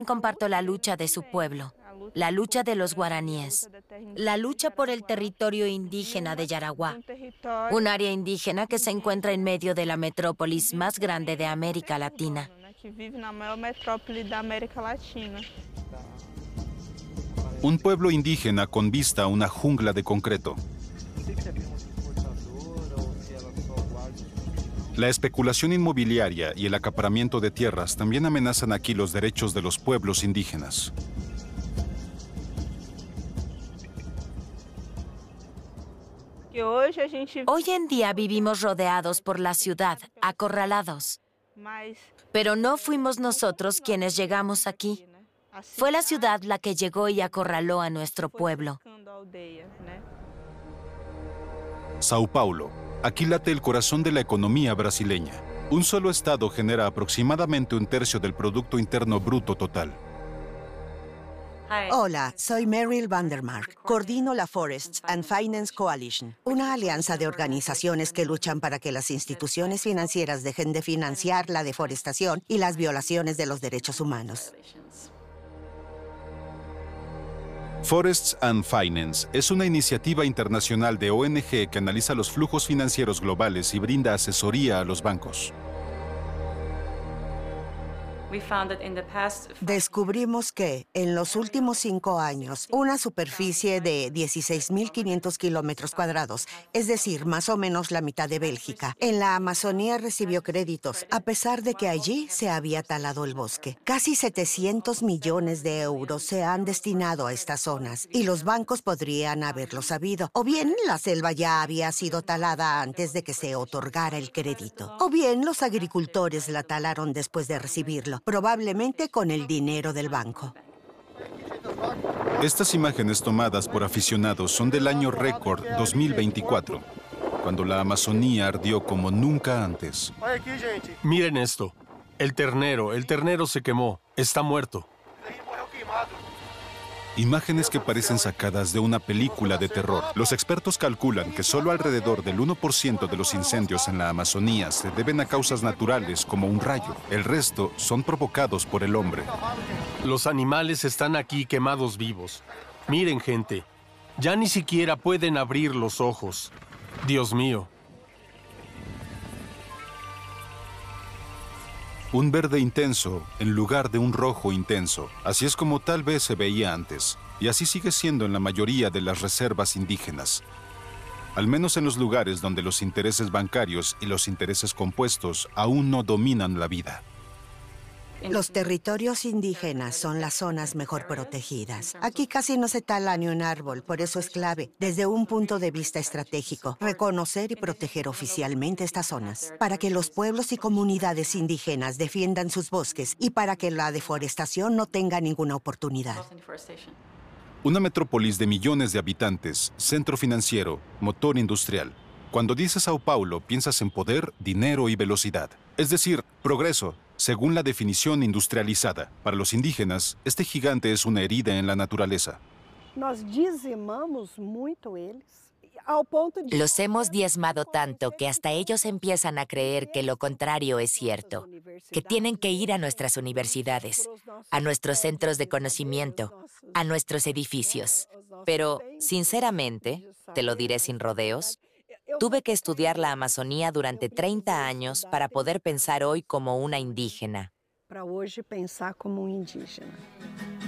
Comparto la lucha de su pueblo, la lucha de los guaraníes, la lucha por el territorio indígena de Yaraguá, un área indígena que se encuentra en medio de la metrópolis más grande de América Latina. Un pueblo indígena con vista a una jungla de concreto. La especulación inmobiliaria y el acaparamiento de tierras también amenazan aquí los derechos de los pueblos indígenas. Hoy en día vivimos rodeados por la ciudad, acorralados. Pero no fuimos nosotros quienes llegamos aquí. Fue la ciudad la que llegó y acorraló a nuestro pueblo. Sao Paulo. Aquí late el corazón de la economía brasileña. Un solo estado genera aproximadamente un tercio del Producto Interno Bruto total. Hola, soy Meryl Vandermark. Coordino la Forests and Finance Coalition, una alianza de organizaciones que luchan para que las instituciones financieras dejen de financiar la deforestación y las violaciones de los derechos humanos. Forests and Finance es una iniciativa internacional de ONG que analiza los flujos financieros globales y brinda asesoría a los bancos. Descubrimos que, en los últimos 5 años, una superficie de 16.500 kilómetros cuadrados, es decir, más o menos la mitad de Bélgica, en la Amazonía recibió créditos, a pesar de que allí se había talado el bosque. Casi 700 millones de euros se han destinado a estas zonas, y los bancos podrían haberlo sabido. O bien la selva ya había sido talada antes de que se otorgara el crédito. O bien los agricultores la talaron después de recibirlo, probablemente con el dinero del banco. Estas imágenes tomadas por aficionados son del año récord 2024, cuando la Amazonía ardió como nunca antes. Miren esto. El ternero se quemó. Está muerto. Imágenes que parecen sacadas de una película de terror. Los expertos calculan que solo alrededor del 1% de los incendios en la Amazonía se deben a causas naturales como un rayo. El resto son provocados por el hombre. Los animales están aquí quemados vivos. Miren, gente. Ya ni siquiera pueden abrir los ojos. Dios mío. Un verde intenso en lugar de un rojo intenso. Así es como tal vez se veía antes. Y así sigue siendo en la mayoría de las reservas indígenas. Al menos en los lugares donde los intereses bancarios y los intereses compuestos aún no dominan la vida. Los territorios indígenas son las zonas mejor protegidas. Aquí casi no se tala ni un árbol, por eso es clave, desde un punto de vista estratégico, reconocer y proteger oficialmente estas zonas, para que los pueblos y comunidades indígenas defiendan sus bosques y para que la deforestación no tenga ninguna oportunidad. Una metrópolis de millones de habitantes, centro financiero, motor industrial. Cuando dices Sao Paulo, piensas en poder, dinero y velocidad. Es decir, progreso, según la definición industrializada. Para los indígenas, este gigante es una herida en la naturaleza. Los hemos diezmado tanto que hasta ellos empiezan a creer que lo contrario es cierto, que tienen que ir a nuestras universidades, a nuestros centros de conocimiento, a nuestros edificios. Pero, sinceramente, te lo diré sin rodeos, tuve que estudiar la Amazonía durante 30 años para poder pensar hoy como una indígena.